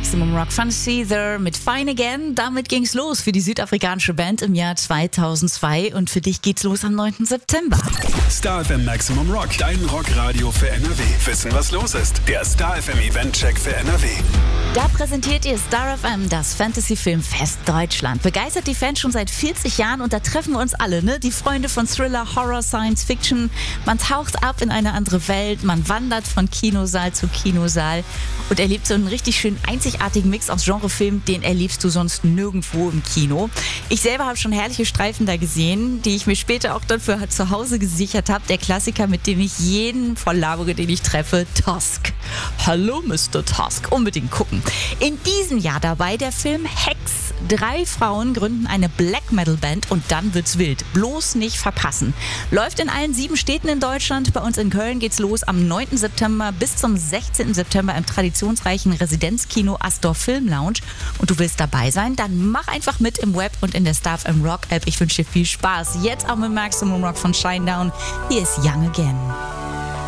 Maximum Rock von Caesar mit Fine Again. Damit ging's los für die südafrikanische Band im Jahr 2002 und für dich geht's los am 9. September. Star FM Maximum Rock, dein Rockradio für NRW. Wissen, was los ist? Der Star FM Event-Check für NRW. Da präsentiert ihr Star FM das Fantasy-Filmfest Deutschland. Begeistert die Fans schon seit 40 Jahren und da treffen wir uns alle, ne? Die Freunde von Thriller, Horror, Science Fiction. Man taucht ab in eine andere Welt, man wandert von Kinosaal zu Kinosaal und erlebt so einen richtig schön einzigartigen Mix aus Genrefilmen, den erlebst du sonst nirgendwo im Kino. Ich selber habe schon herrliche Streifen da gesehen, die ich mir später auch dann für zu Hause gesichert habe. Der Klassiker, mit dem ich jeden voll labere, den ich treffe, Tusk. Hallo Mr. Tusk, unbedingt gucken. In diesem Jahr dabei der Film Hex. 3 Frauen gründen eine Black Metal Band und dann wird's wild. Bloß nicht verpassen. Läuft in allen 7 Städten in Deutschland. Bei uns in Köln geht's los am 9. September bis zum 16. September im traditionsreichen Residenzkino Astor Film Lounge. Und du willst dabei sein? Dann mach einfach mit im Web und in der Star FM Rock App. Ich wünsche dir viel Spaß. Jetzt auch mit Maximum Rock von Shinedown. Hier ist Young Again.